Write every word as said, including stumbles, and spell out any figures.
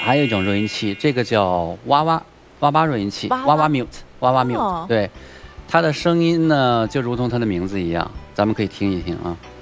还有一种弱音器，这个叫哇哇哇哇弱音器， 哇哇哇哇 mute， 哇哇 mute，、 哦、 对，它的声音呢就如同它的名字一样，咱们可以听一听啊。